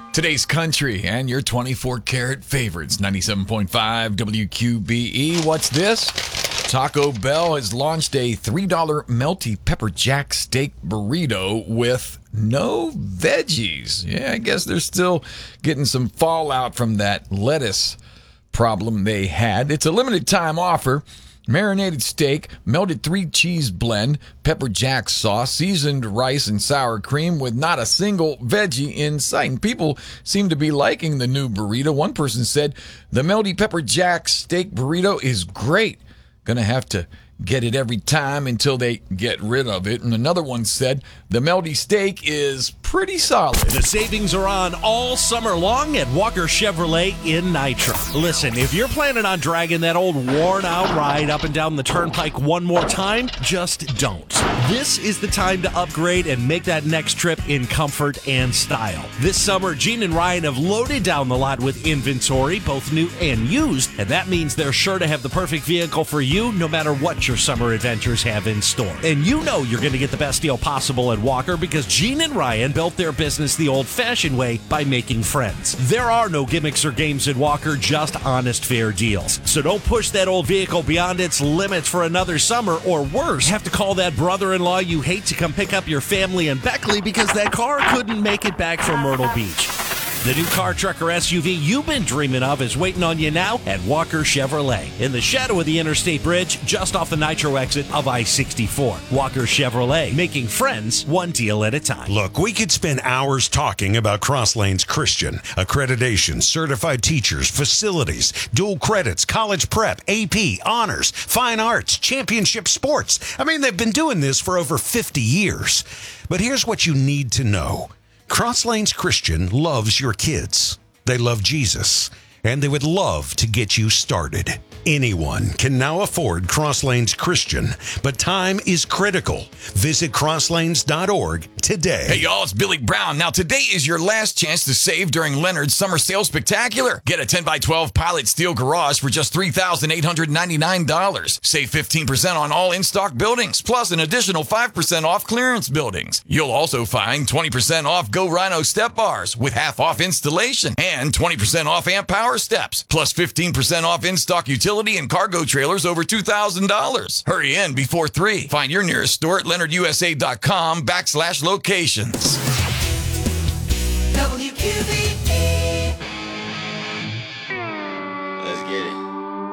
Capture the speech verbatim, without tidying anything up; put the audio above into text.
Today's country and your twenty-four karat favorites. ninety-seven point five W Q B E. What's this? Taco Bell has launched a three dollar melty pepper jack steak burrito with no veggies. Yeah, I guess they're still getting some fallout from that lettuce problem they had. It's a limited time offer. Marinated steak, melted three cheese blend, pepper jack sauce, seasoned rice and sour cream with not a single veggie in sight. And people seem to be liking the new burrito. One person said, the melty pepper jack steak burrito is great. Gonna have to get it every time until they get rid of it. And another one said, the melty steak is pretty solid. The savings are on all summer long at Walker Chevrolet in Nitro. Listen, if you're planning on dragging that old worn-out ride up and down the turnpike one more time, just don't. This is the time to upgrade and make that next trip in comfort and style. This summer, Gene and Ryan have loaded down the lot with inventory, both new and used, and that means they're sure to have the perfect vehicle for you no matter what your summer adventures have in store. And you know you're going to get the best deal possible at Walker because Gene and Ryan built their business the old-fashioned way by making friends. There are no gimmicks or games at Walker, just honest, fair deals. So don't push that old vehicle beyond its limits for another summer, or worse, have to call that brother-in-law you hate to come pick up your family in Beckley because that car couldn't make it back from Myrtle Beach. The new car, truck, or S U V you've been dreaming of is waiting on you now at Walker Chevrolet in the shadow of the Interstate Bridge just off the Nitro exit of I sixty-four. Walker Chevrolet, making friends one deal at a time. Look, we could spend hours talking about Crosslanes Christian, accreditation, certified teachers, facilities, dual credits, college prep, A P, honors, fine arts, championship sports. I mean, they've been doing this for over fifty years. But here's what you need to know. Crosslanes Christian loves your kids. They love Jesus, and they would love to get you started. Anyone can now afford Crosslanes Christian, but time is critical. Visit crosslanes dot org today. Hey, y'all, it's Billy Brown. Now, today is your last chance to save during Leonard's Summer Sale Spectacular. Get a ten by twelve Pilot Steel Garage for just three thousand eight hundred ninety-nine dollars. Save fifteen percent on all in-stock buildings, plus an additional five percent off clearance buildings. You'll also find twenty percent off Go Rhino step bars with half off installation and twenty percent off Amp Power steps, plus fifteen percent off in-stock utility and cargo trailers over two thousand dollars. Hurry in before three. Find your nearest store at leonard u s a dot com backslash locations. W Q B